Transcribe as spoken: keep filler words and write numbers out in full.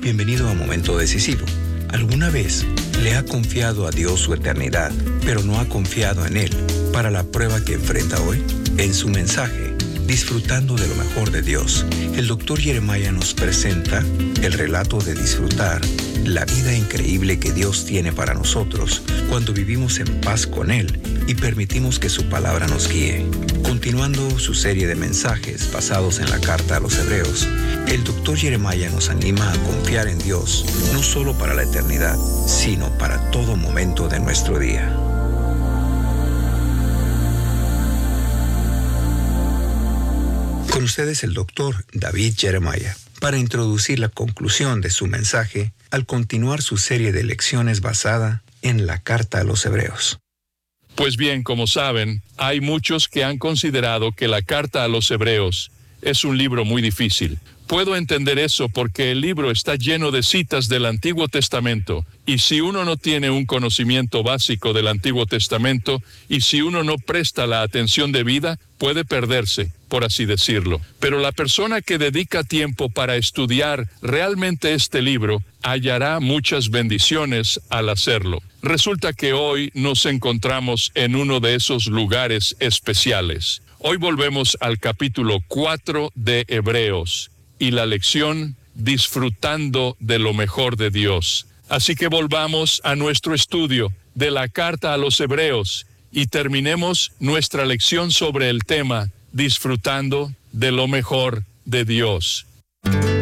Bienvenido a Momento Decisivo. ¿Alguna vez le ha confiado a Dios su eternidad, pero no ha confiado en Él para la prueba que enfrenta hoy? En su mensaje, Disfrutando de lo mejor de Dios, el doctor Jeremiah nos presenta el relato de disfrutar la vida increíble que Dios tiene para nosotros cuando vivimos en paz con Él y permitimos que su palabra nos guíe. Continuando su serie de mensajes basados en la carta a los Hebreos, el doctor Jeremiah nos anima a confiar en Dios no solo para la eternidad, sino para todo momento de nuestro día. Con ustedes el doctor David Jeremiah, para introducir la conclusión de su mensaje al continuar su serie de lecciones basada en la carta a los Hebreos. Pues bien, como saben, hay muchos que han considerado que la carta a los Hebreos es un libro muy difícil. Puedo entender eso porque el libro está lleno de citas del Antiguo Testamento, y si uno no tiene un conocimiento básico del Antiguo Testamento, y si uno no presta la atención debida, puede perderse, por así decirlo. Pero la persona que dedica tiempo para estudiar realmente este libro, hallará muchas bendiciones al hacerlo. Resulta que hoy nos encontramos en uno de esos lugares especiales. Hoy volvemos al capítulo cuatro de Hebreos y la lección Disfrutando de lo mejor de Dios. Así que volvamos a nuestro estudio de la carta a los Hebreos y terminemos nuestra lección sobre el tema Disfrutando de lo mejor de Dios.